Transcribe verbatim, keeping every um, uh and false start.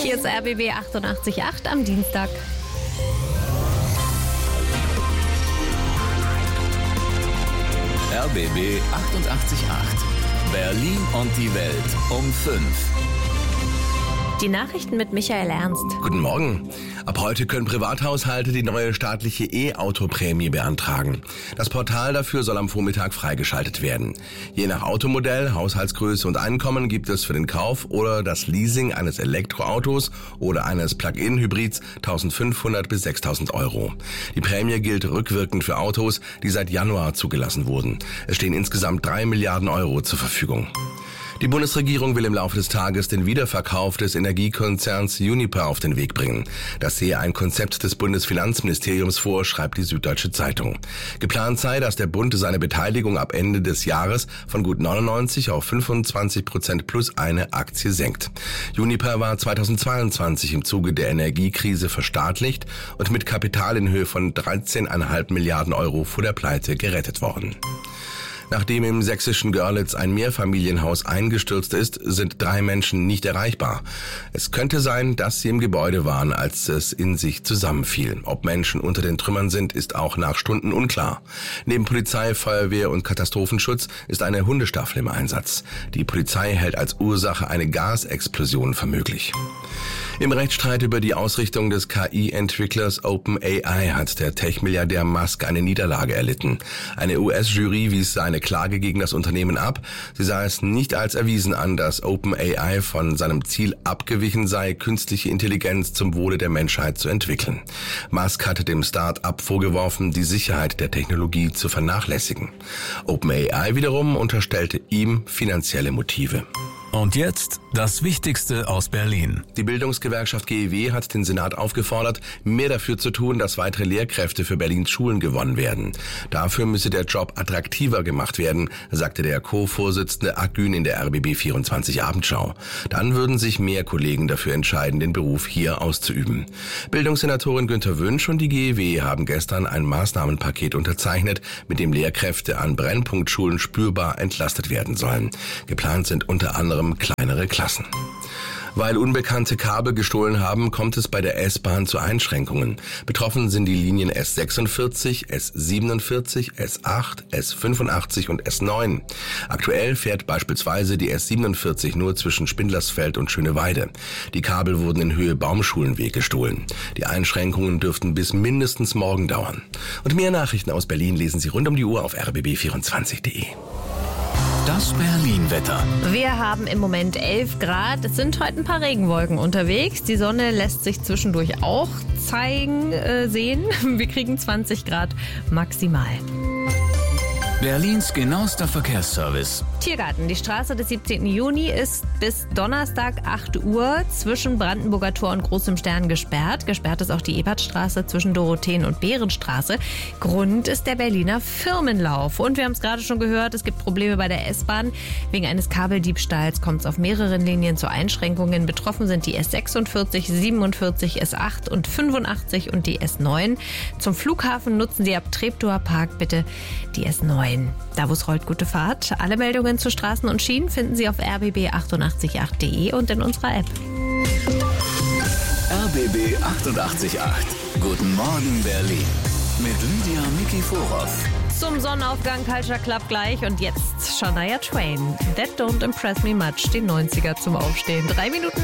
Hier ist R B B achtundachtzig Komma acht am Dienstag. R B B achtundachtzig Komma acht. Berlin und die Welt um fünf. Die Nachrichten mit Michael Ernst. Guten Morgen. Ab heute können Privathaushalte die neue staatliche E-Auto-Prämie beantragen. Das Portal dafür soll am Vormittag freigeschaltet werden. Je nach Automodell, Haushaltsgröße und Einkommen gibt es für den Kauf oder das Leasing eines Elektroautos oder eines Plug-in-Hybrids eintausendfünfhundert bis sechstausend Euro. Die Prämie gilt rückwirkend für Autos, die seit Januar zugelassen wurden. Es stehen insgesamt drei Milliarden Euro zur Verfügung. Die Bundesregierung will im Laufe des Tages den Wiederverkauf des Energiekonzerns Uniper auf den Weg bringen. Das sehe ein Konzept des Bundesfinanzministeriums vor, schreibt die Süddeutsche Zeitung. Geplant sei, dass der Bund seine Beteiligung ab Ende des Jahres von gut neunundneunzig auf fünfundzwanzig Prozent plus eine Aktie senkt. Uniper war zweitausendzweiundzwanzig im Zuge der Energiekrise verstaatlicht und mit Kapital in Höhe von dreizehn Komma fünf Milliarden Euro vor der Pleite gerettet worden. Nachdem im sächsischen Görlitz ein Mehrfamilienhaus eingestürzt ist, sind drei Menschen nicht erreichbar. Es könnte sein, dass sie im Gebäude waren, als es in sich zusammenfiel. Ob Menschen unter den Trümmern sind, ist auch nach Stunden unklar. Neben Polizei, Feuerwehr und Katastrophenschutz ist eine Hundestaffel im Einsatz. Die Polizei hält als Ursache eine Gasexplosion für möglich. Im Rechtsstreit über die Ausrichtung des K I-Entwicklers OpenAI hat der Tech-Milliardär Musk eine Niederlage erlitten. Eine U S-Jury wies seine Klage gegen das Unternehmen ab. Sie sah es nicht als erwiesen an, dass OpenAI von seinem Ziel abgewichen sei, künstliche Intelligenz zum Wohle der Menschheit zu entwickeln. Musk hatte dem Start-up vorgeworfen, die Sicherheit der Technologie zu vernachlässigen. OpenAI wiederum unterstellte ihm finanzielle Motive. Und jetzt das Wichtigste aus Berlin. Die Bildungsgewerkschaft G E W hat den Senat aufgefordert, mehr dafür zu tun, dass weitere Lehrkräfte für Berlins Schulen gewonnen werden. Dafür müsse der Job attraktiver gemacht werden, sagte der Co-Vorsitzende Akgün in der R B B vierundzwanzig Abendschau. Dann würden sich mehr Kollegen dafür entscheiden, den Beruf hier auszuüben. Bildungssenatorin Günther Wünsch und die G E W haben gestern ein Maßnahmenpaket unterzeichnet, mit dem Lehrkräfte an Brennpunktschulen spürbar entlastet werden sollen. Geplant sind unter anderem kleinere Klassen. Weil Unbekannte Kabel gestohlen haben, kommt es bei der S-Bahn zu Einschränkungen. Betroffen sind die Linien S sechsundvierzig, S siebenundvierzig, S acht, S fünfundachtzig und S neun. Aktuell fährt beispielsweise die S siebenundvierzig nur zwischen Spindlersfeld und Schöneweide. Die Kabel wurden in Höhe Baumschulenweg gestohlen. Die Einschränkungen dürften bis mindestens morgen dauern. Und mehr Nachrichten aus Berlin lesen Sie rund um die Uhr auf r b b vierundzwanzig punkt de. Das Berlin-Wetter. Wir haben im Moment elf Grad. Es sind heute ein paar Regenwolken unterwegs. Die Sonne lässt sich zwischendurch auch zeigen, äh, sehen. Wir kriegen zwanzig Grad maximal. Berlins genauester Verkehrsservice. Tiergarten. Die Straße des siebzehnten Juni ist bis Donnerstag acht Uhr zwischen Brandenburger Tor und Großem Stern gesperrt. Gesperrt ist auch die Ebertstraße zwischen Dorotheen- und Behrenstraße. Grund ist der Berliner Firmenlauf. Und wir haben es gerade schon gehört, es gibt Probleme bei der S-Bahn. Wegen eines Kabeldiebstahls kommt es auf mehreren Linien zu Einschränkungen. Betroffen sind die S sechsundvierzig, siebenundvierzig, S acht und fünfundachtzig und die S neun. Zum Flughafen nutzen Sie ab Treptower Park bitte die S neun. Da, wo es rollt, gute Fahrt. Alle Meldungen zu Straßen und Schienen finden Sie auf r b b achtundachtzig Komma acht punkt de und in unserer App. R B B achtundachtzig Komma acht. Guten Morgen Berlin. Mit Lydia Nikiforov. Zum Sonnenaufgang Culture Club gleich und jetzt Shania Twain. That don't impress me much. Die neunziger zum Aufstehen. Drei Minuten